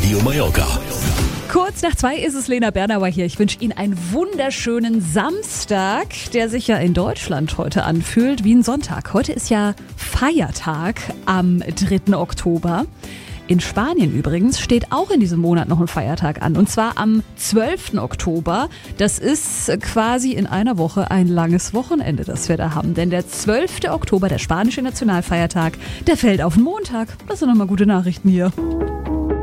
Radio Mallorca. Kurz nach 2 ist es, Lena Bernauer hier. Ich wünsche Ihnen einen wunderschönen Samstag, der sich ja in Deutschland heute anfühlt wie ein Sonntag. Heute ist ja Feiertag am 3. Oktober. In Spanien übrigens steht auch in diesem Monat noch ein Feiertag an, und zwar am 12. Oktober. Das ist quasi in einer Woche ein langes Wochenende, das wir da haben. Denn der 12. Oktober, der spanische Nationalfeiertag, der fällt auf den Montag. Das sind nochmal gute Nachrichten hier.